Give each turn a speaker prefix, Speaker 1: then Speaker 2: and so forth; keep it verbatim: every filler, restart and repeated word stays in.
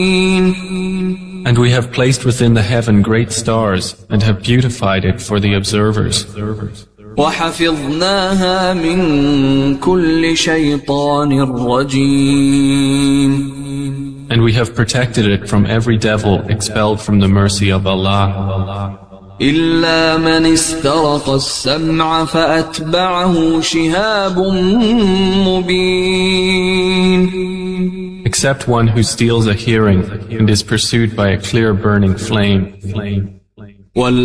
Speaker 1: And we have placed within the heaven great stars, and have beautified it for the observers.
Speaker 2: وَحَفِظْنَاهَا مِن كُلِّ شَيْطَانٍ رَجِيمٍ.
Speaker 1: And we have protected it from every devil expelled from the mercy of Allah.
Speaker 2: إِلَّا مَنِ اسْتَرَقَ السَّمْعَ فَأَتْبَعَهُ شِهَابٌ مُبِينٌ.
Speaker 1: Except one who steals a hearing and is pursued by a clear burning flame.